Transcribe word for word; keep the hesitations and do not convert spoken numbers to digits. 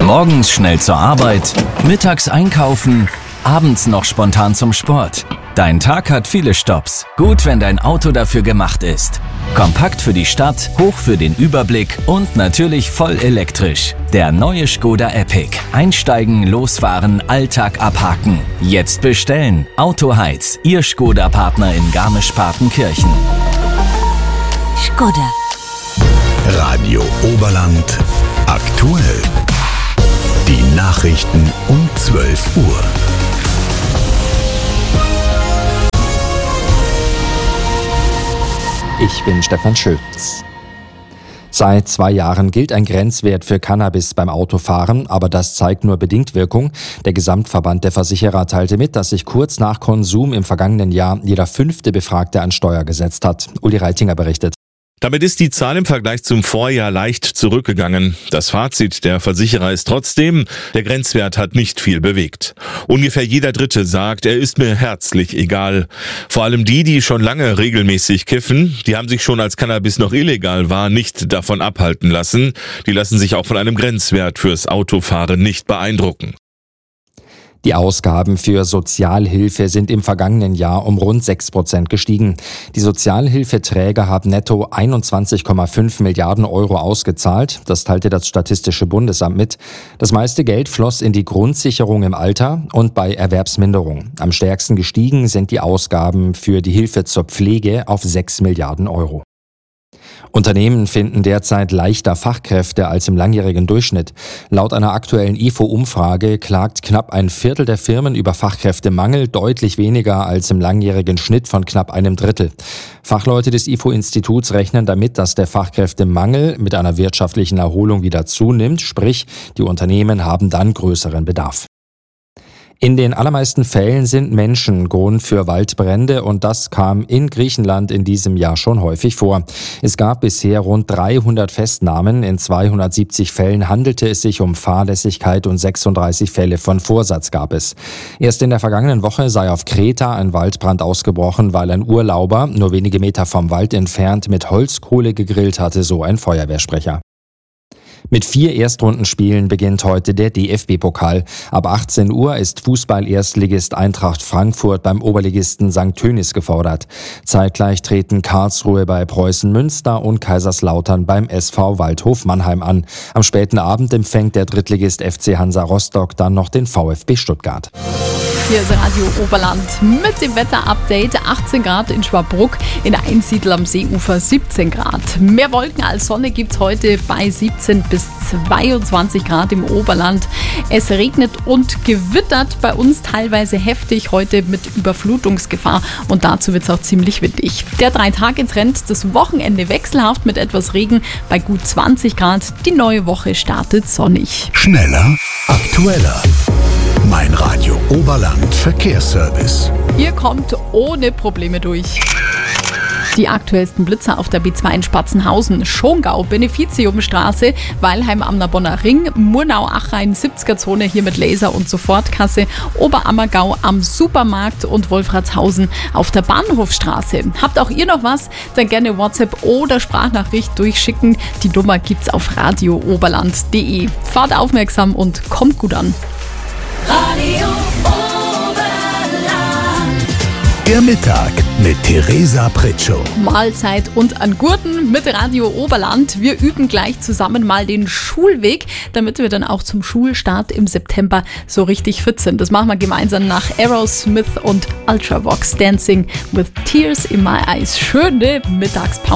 Morgens schnell zur Arbeit, mittags einkaufen, abends noch spontan zum Sport. Dein Tag hat viele Stopps. Gut, wenn dein Auto dafür gemacht ist. Kompakt für die Stadt, hoch für den Überblick und natürlich voll elektrisch. Der neue Škoda Epiq. Einsteigen, losfahren, Alltag abhaken. Jetzt bestellen. Autoheiz, Ihr Škoda-Partner in Garmisch-Partenkirchen. Škoda. Radio Oberland aktuell. Die Nachrichten um zwölf Uhr. Ich bin Stefan Schütz. Seit zwei Jahren gilt ein Grenzwert für Cannabis beim Autofahren, aber das zeigt nur bedingt Wirkung. Der Gesamtverband der Versicherer teilte mit, dass sich kurz nach Konsum im vergangenen Jahr jeder fünfte Befragte an Steuer gesetzt hat. Uli Reitinger berichtet. Damit ist die Zahl im Vergleich zum Vorjahr leicht zurückgegangen. Das Fazit der Versicherer ist trotzdem, der Grenzwert hat nicht viel bewegt. Ungefähr jeder Dritte sagt, er ist mir herzlich egal. Vor allem die, die schon lange regelmäßig kiffen, die haben sich schon als Cannabis noch illegal war, nicht davon abhalten lassen. Die lassen sich auch von einem Grenzwert fürs Autofahren nicht beeindrucken. Die Ausgaben für Sozialhilfe sind im vergangenen Jahr um rund sechs Prozent gestiegen. Die Sozialhilfeträger haben netto einundzwanzig Komma fünf Milliarden Euro ausgezahlt. Das teilte das Statistische Bundesamt mit. Das meiste Geld floss in die Grundsicherung im Alter und bei Erwerbsminderung. Am stärksten gestiegen sind die Ausgaben für die Hilfe zur Pflege auf sechs Milliarden Euro. Unternehmen finden derzeit leichter Fachkräfte als im langjährigen Durchschnitt. Laut einer aktuellen I F O-Umfrage klagt knapp ein Viertel der Firmen über Fachkräftemangel, deutlich weniger als im langjährigen Schnitt von knapp einem Drittel. Fachleute des I F O-Instituts rechnen damit, dass der Fachkräftemangel mit einer wirtschaftlichen Erholung wieder zunimmt, sprich, die Unternehmen haben dann größeren Bedarf. In den allermeisten Fällen sind Menschen Grund für Waldbrände und das kam in Griechenland in diesem Jahr schon häufig vor. Es gab bisher rund dreihundert Festnahmen. In zweihundertsiebzig Fällen handelte es sich um Fahrlässigkeit und sechsunddreißig Fälle von Vorsatz gab es. Erst in der vergangenen Woche sei auf Kreta ein Waldbrand ausgebrochen, weil ein Urlauber nur wenige Meter vom Wald entfernt mit Holzkohle gegrillt hatte, so ein Feuerwehrsprecher. Mit vier Erstrundenspielen beginnt heute der D F B-Pokal. Ab achtzehn Uhr ist Fußball-Erstligist Eintracht Frankfurt beim Oberligisten Sankt Tönis gefordert. Zeitgleich treten Karlsruhe bei Preußen Münster und Kaiserslautern beim S V Waldhof Mannheim an. Am späten Abend empfängt der Drittligist F C Hansa Rostock dann noch den VfB Stuttgart. Hier ist Radio Oberland mit dem Wetterupdate. achtzehn Grad in Schwabruck, in Einsiedl am Seeufer siebzehn Grad. Mehr Wolken als Sonne gibt's heute bei siebzehn bis zweiundzwanzig Grad im Oberland. Es regnet und gewittert, bei uns teilweise heftig, heute mit Überflutungsgefahr und dazu wird's auch ziemlich windig. Der Drei-Tage-Trend, das Wochenende wechselhaft mit etwas Regen bei gut zwanzig Grad. Die neue Woche startet sonnig. Schneller, aktueller. Mein Radio Oberland Verkehrsservice. Ihr kommt ohne Probleme durch. Die aktuellsten Blitzer auf der B zwei in Spatzenhausen, Schongau, Beneficiumstraße, Weilheim am Narbonner Ring, Murnau-Achrein, siebziger-Zone hier mit Laser- und Sofortkasse, Oberammergau am Supermarkt und Wolfratshausen auf der Bahnhofstraße. Habt auch ihr noch was? Dann gerne WhatsApp oder Sprachnachricht durchschicken. Die Nummer gibt's auf radio oberland punkt de. Fahrt aufmerksam und kommt gut an. Radio Oberland. Der Mittag mit Theresa Pritschow. Mahlzeit und an Gurten mit Radio Oberland. Wir üben gleich zusammen mal den Schulweg, damit wir dann auch zum Schulstart im September so richtig fit sind. Das machen wir gemeinsam nach Aerosmith und Ultravox Dancing with Tears in My Eyes. Schöne Mittagspause.